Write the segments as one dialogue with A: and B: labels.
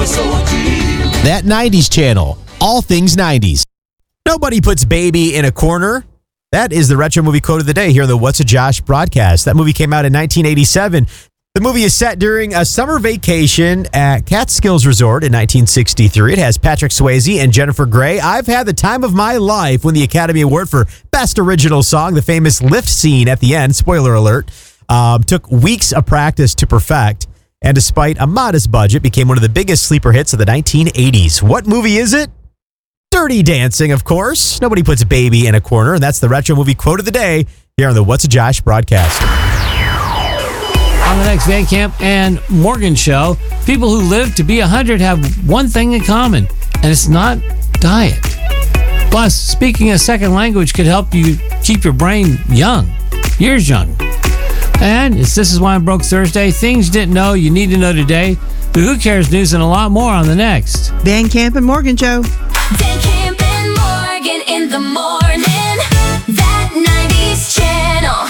A: That 90s channel, all things 90s. Nobody puts baby in a corner. That is the retro movie quote of the day here on the What's a Josh broadcast. That movie came out in 1987. The movie is set during a summer vacation at Catskills Resort in 1963. It has Patrick Swayze and Jennifer Grey. I've had the time of my life win the Academy Award for Best Original Song. The famous lift scene at the end, spoiler alert, took weeks of practice to perfect. And despite a modest budget, became one of the biggest sleeper hits of the 1980s. What movie is it? Dirty Dancing, of course. Nobody puts baby in a corner. And that's the retro movie quote of the day here on the What's a Josh broadcast.
B: On the next Van Camp and Morgan show, people who live to be 100 have one thing in common, and it's not diet. Plus, speaking a second language could help you keep your brain young, years young. And This Is Why I'm Broke Thursday, things you didn't know you need to know today, the Who Cares news, and a lot more on the next
C: Van Camp and Morgan show.
D: Van Camp and Morgan in the morning. That 90s channel.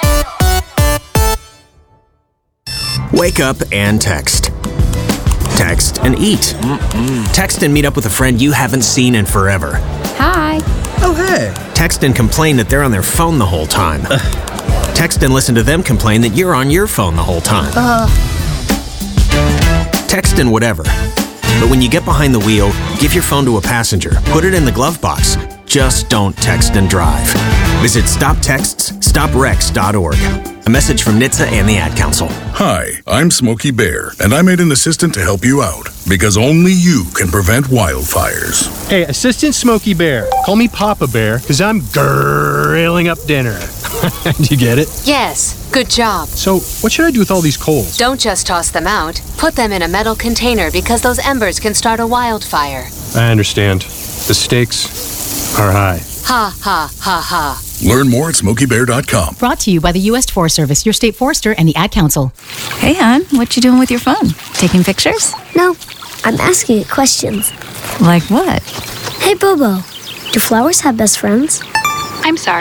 E: Wake up and text. Text and eat. Text and meet up with a friend you haven't seen in forever.
F: Hi.
C: Oh, hey.
E: Text and complain that they're on their phone the whole time. Text and listen to them complain that you're on your phone the whole time. Text and whatever. But when you get behind the wheel, give your phone to a passenger. Put it in the glove box. Just don't text and drive. Visit StopTextsStopWrecks.org. A message from NHTSA and the Ad Council.
G: Hi, I'm Smokey Bear, and I made an assistant to help you out, because only you can prevent wildfires.
H: Hey, Assistant Smokey Bear. Call me Papa Bear, because I'm grilling up dinner. Do you get it?
F: Yes, good job.
H: So, what should I do with all these coals?
F: Don't just toss them out. Put them in a metal container because those embers can start a wildfire.
H: I understand. The stakes are high.
F: Ha, ha, ha, ha.
G: Learn more at SmokeyBear.com.
I: Brought to you by the U.S. Forest Service, your state forester, and the Ad Council.
J: Hey, hon, what you doing with your phone? Taking pictures?
K: No, I'm asking it questions.
J: Like what?
K: Hey, Bobo, do flowers have best friends?
J: I'm sorry.